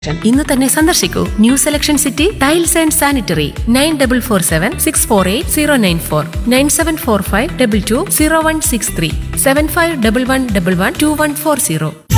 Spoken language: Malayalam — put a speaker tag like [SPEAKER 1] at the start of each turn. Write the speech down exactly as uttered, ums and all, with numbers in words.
[SPEAKER 1] ഇന്ന് തന്നെ സന്ദർശിക്കൂ new selection city tiles and sanitary nine double four seven six four eight zero nine four nine seven four five double two zero one six three seven five double one double one two one four zero.